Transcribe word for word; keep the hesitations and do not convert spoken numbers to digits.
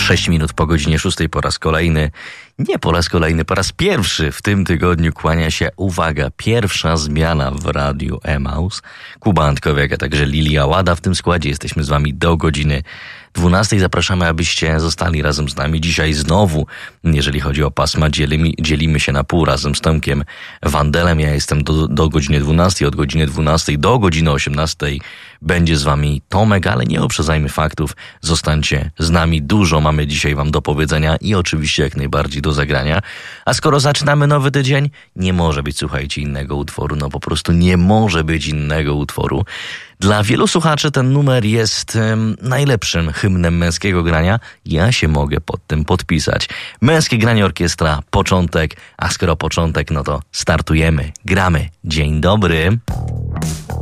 sześć minut po godzinie szóstej po raz kolejny, nie po raz kolejny, po raz pierwszy w tym tygodniu kłania się, uwaga, pierwsza zmiana w Radiu Emaus. Kuba Antkowiak, a także Lilia Łada w tym składzie. Jesteśmy z wami do godziny dwunastej. Zapraszamy, abyście zostali razem z nami. Dzisiaj znowu, jeżeli chodzi o pasma, dzielimy, dzielimy się na pół razem z Tomkiem Wandelem. Ja jestem do, do godziny dwunastej, od godziny dwunastej do godziny osiemnastej będzie z wami Tomek, ale nie uprzedzajmy faktów. Zostańcie z nami. Dużo mamy dzisiaj wam do powiedzenia i oczywiście jak najbardziej do zagrania. A skoro zaczynamy nowy tydzień, nie może być, słuchajcie, innego utworu. No po prostu nie może być innego utworu. Dla wielu słuchaczy ten numer jest um, najlepszym hymnem męskiego grania. Ja się mogę pod tym podpisać. Męskie granie orkiestra, początek, a skoro początek, no to startujemy, gramy. Dzień dobry.